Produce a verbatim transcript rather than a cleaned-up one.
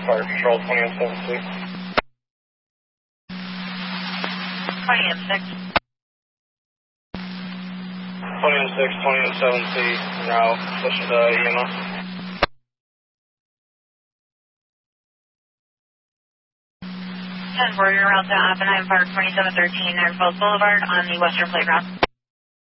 Fire Control, twenty and seven C. twenty and six. twenty and six, twenty and seven C, now switch to E M S. ten four, you're out to Oppenheim Park, twenty-seven thirteen, Norfolk Boulevard on the Western Playground.